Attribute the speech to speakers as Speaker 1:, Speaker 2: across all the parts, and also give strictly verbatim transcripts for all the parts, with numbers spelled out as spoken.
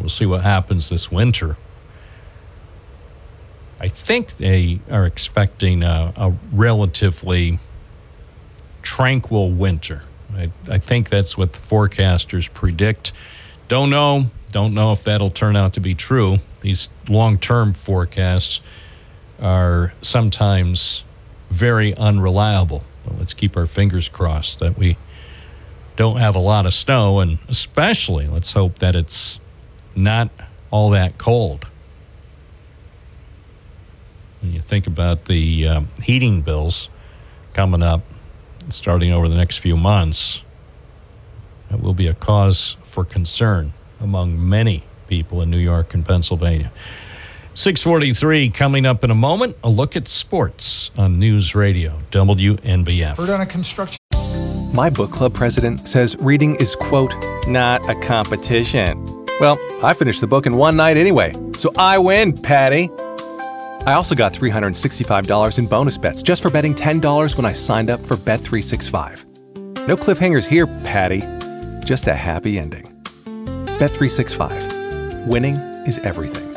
Speaker 1: we'll see what happens this winter. I think they are expecting a, a relatively tranquil winter. I, I think that's what the forecasters predict. Don't know. Don't know if that'll turn out to be true. These long-term forecasts are sometimes very unreliable. But let's keep our fingers crossed that we don't have a lot of snow, and especially let's hope that it's not all that cold. When you think about the uh, heating bills coming up, starting over the next few months, that will be a cause for concern among many people in New York and Pennsylvania. six forty-three coming up in a moment. A look at sports on News Radio W N B F.
Speaker 2: We're done a construction.
Speaker 3: My book club president says reading is, quote, not a competition. Well, I finished the book in one night anyway, so I win, Patty. I also got three hundred sixty-five dollars in bonus bets just for betting ten dollars when I signed up for Bet three sixty-five. No cliffhangers here, Patty. Just a happy ending. Bet three sixty-five. Winning is everything.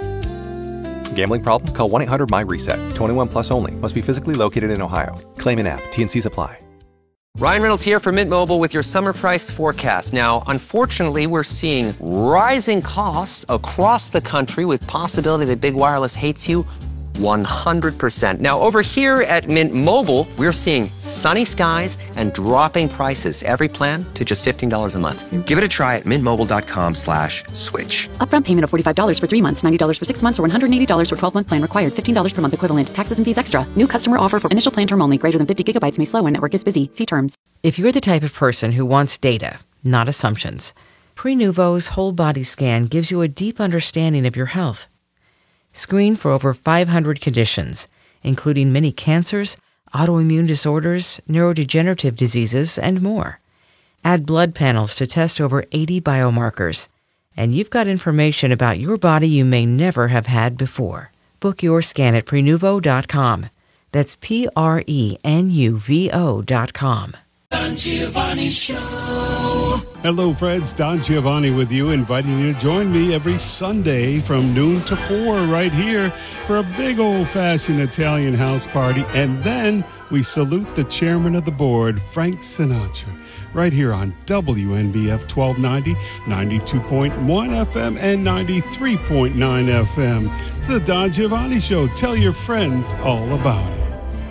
Speaker 3: Gambling problem? Call one eight hundred M Y reset. twenty-one plus only. Must be physically located in Ohio. Claim in app. T and C's apply.
Speaker 4: Ryan Reynolds here from Mint Mobile with your summer price forecast. Now, unfortunately, we're seeing rising costs across the country with possibility that big wireless hates you one hundred percent. Now, over here at Mint Mobile, we're seeing sunny skies and dropping prices. Every plan to just fifteen dollars a month. Give it a try at mintmobile.com slash switch.
Speaker 5: Upfront payment of forty-five dollars for three months, ninety dollars for six months, or one hundred eighty dollars for twelve-month plan required. fifteen dollars per month equivalent. Taxes and fees extra. New customer offer for initial plan term only. Greater than fifty gigabytes may slow when network is busy. See terms.
Speaker 6: If you're the type of person who wants data, not assumptions, Prenuvo's whole body scan gives you a deep understanding of your health. Screen for over five hundred conditions, including many cancers, autoimmune disorders, neurodegenerative diseases, and more. Add blood panels to test over eighty biomarkers, and you've got information about your body you may never have had before. Book your scan at Prenuvo dot com. That's P R E N U V O dot com.
Speaker 7: Don Giovanni Show.
Speaker 8: Hello, friends. Don Giovanni with you, inviting you to join me every Sunday from noon to four right here for a big old-fashioned Italian house party. And then we salute the chairman of the board, Frank Sinatra, right here on W N B F twelve ninety, ninety-two point one F M, and ninety-three point nine F M. It's the Don Giovanni Show. Tell your friends all about it.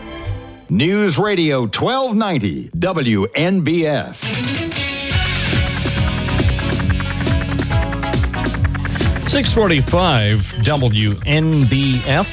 Speaker 7: News Radio twelve ninety W N B F.
Speaker 1: six forty-five W N B F.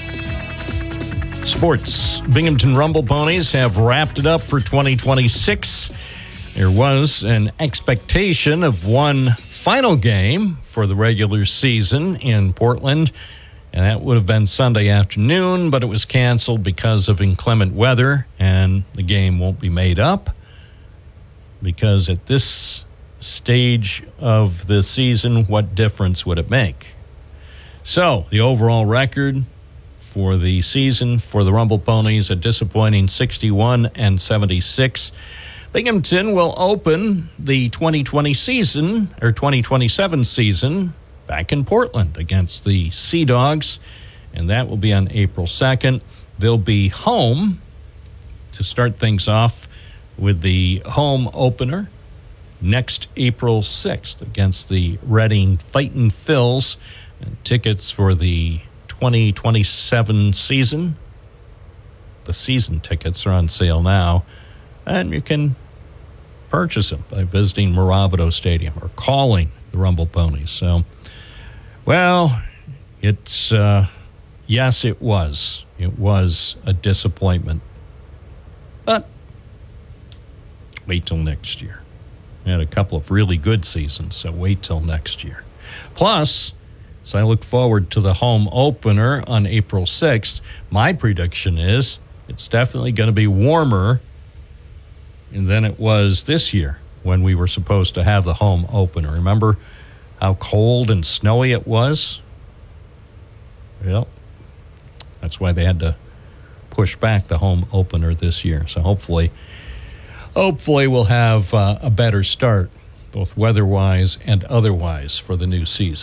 Speaker 1: Sports. Binghamton Rumble Ponies have wrapped it up for twenty twenty-six. There was an expectation of one final game for the regular season in Portland, and that would have been Sunday afternoon, but it was canceled because of inclement weather, and the game won't be made up because at this stage of the season, what difference would it make? So, the overall record for the season for the Rumble Ponies, a disappointing sixty-one and seventy-six. Binghamton will open the twenty twenty season, or twenty twenty-seven season, back in Portland against the Sea Dogs, and that will be on April second. They'll be home to start things off with the home opener next April sixth against the Reading Fightin' Phils. And tickets for the twenty twenty-seven season, the season tickets are on sale now, and you can purchase them by visiting Mirabito Stadium or calling the Rumble Ponies. So, well, it's, uh, yes, it was. It was a disappointment. But wait till next year. We had a couple of really good seasons, so wait till next year. Plus, as I look forward to the home opener on April sixth, my prediction is it's definitely going to be warmer than it was this year when we were supposed to have the home opener. Remember how cold and snowy it was? Well, that's why they had to push back the home opener this year. So hopefully, hopefully we'll have uh, a better start, both weather-wise and otherwise, for the new season.